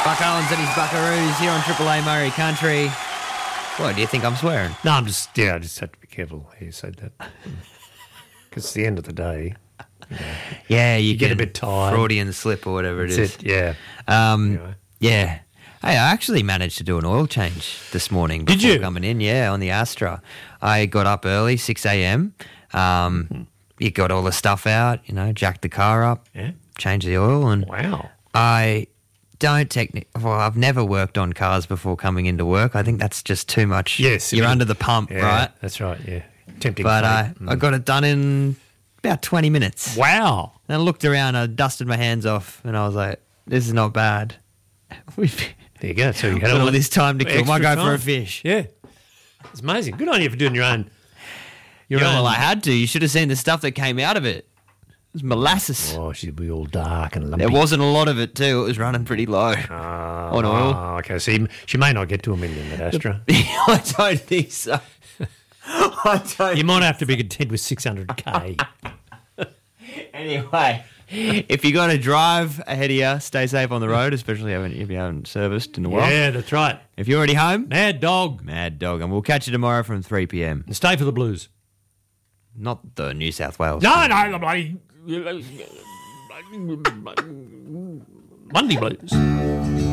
Buck Owens and his Buckaroos here on Triple A Murray Country. What, do you think I'm swearing? No, I just have to be careful how you said that. Because it's the end of the day. Yeah, you get a bit tired. Freudian slip or whatever it is. Yeah. Anyway. Yeah. Hey, I actually managed to do an oil change this morning. Did you? Coming in, yeah, on the Astra. I got up early, 6 a.m. You got all the stuff out, jacked the car up, changed the oil. And wow. I don't I've never worked on cars before coming into work. I think that's just too much. Yes. You're under the pump, yeah, right? That's right, yeah. Tempting. But I got it done in about 20 minutes. Wow. And I looked around, I dusted my hands off, and I was like, this is not bad. There you go. So you had all this time to kill. Might go for a fish. Yeah. It's amazing. Good on you for doing your own. Well, I had to. You should have seen the stuff that came out of it. It was molasses. Oh, she'd be all dark and lumpy. There wasn't a lot of it too. It was running pretty low on oil. Oh, okay. So she may not get to $1 million, that Astra. I don't think so. You might have to be content with 600K. Anyway, if you got to drive ahead of you, stay safe on the road, especially if you haven't serviced in a while. Yeah, that's right. If you're already home, Mad dog. And we'll catch you tomorrow from 3 p.m. And stay for the Blues. Not the New South Wales. No, the bloody Monday Blues.